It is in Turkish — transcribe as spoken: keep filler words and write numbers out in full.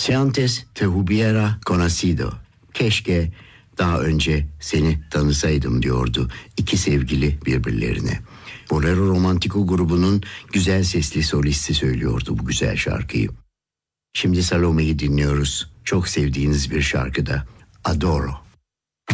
Si antes te hubiera conocido. Keşke daha önce seni tanısaydım diyordu iki sevgili birbirlerine. Bolero Romantico grubunun güzel sesli solisti söylüyordu bu güzel şarkıyı. Şimdi Salome'yi dinliyoruz. Çok sevdiğiniz bir şarkıda. Adoro.